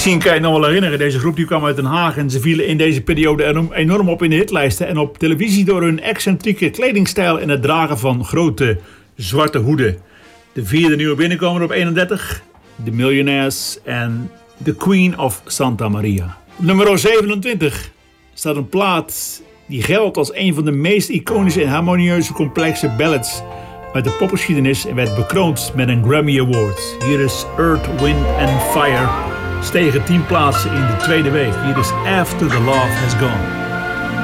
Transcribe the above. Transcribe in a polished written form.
Misschien kan je het nog wel herinneren. Deze groep die kwam uit Den Haag en ze vielen in deze periode enorm op in de hitlijsten en op televisie door hun excentrieke kledingstijl en het dragen van grote zwarte hoeden. De vierde nieuwe binnenkomer op 31, The Millionaires en The Queen of Santa Maria. Op nummer 27 staat een plaat die geldt als een van de meest iconische en harmonieuze complexe ballads uit de popgeschiedenis en werd bekroond met een Grammy Award. Hier is Earth, Wind and Fire, stegen 10 plaatsen in de tweede week. Hier is After the Love Has Gone.